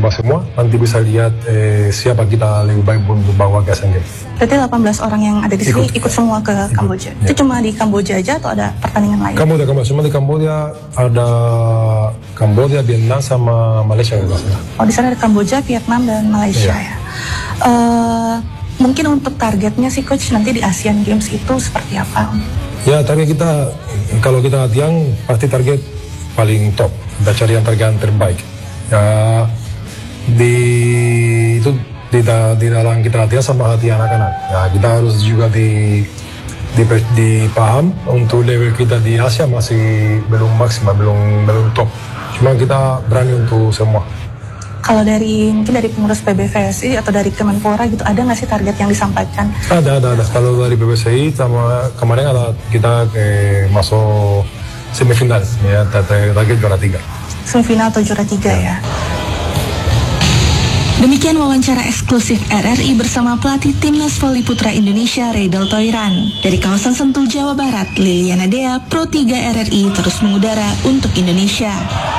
coba semua, nanti bisa lihat siapa kita lebih baik untuk bawa ke Asian Games. Berarti 18 orang yang ada di sini ikut semua ke Kamboja. Ya. Itu cuma di Kamboja aja atau ada pertandingan lain? Kamboja, cuma di Kamboja ada Kamboja, Vietnam sama Malaysia juga. Oh, di sana ada Kamboja, Vietnam dan Malaysia ya. Mungkin untuk targetnya sih coach nanti di Asian Games itu seperti apa? Ya, target kita kalau kita latihan pasti target paling top. Kita cari yang terbaik. Ya, di dalam kita latihan sama hati anak-anak. Ya, kita harus juga dipaham untuk level kita di Asia masih belum maksimal, belum top. Cuma kita berani untuk semua. Kalau mungkin dari pengurus PBVSI atau dari Kemenpora gitu, ada nggak sih target yang disampaikan? Ada. Kalau dari PBVSI sama kemarin kita masuk semifinal, ya target juara 3. Semifinal atau juara 3 ya. Demikian wawancara eksklusif RRI bersama pelatih Timnas Voli Putra Indonesia Reidel Toiran. Dari kawasan Sentul, Jawa Barat, Liliana Dea, Pro 3 RRI terus mengudara untuk Indonesia.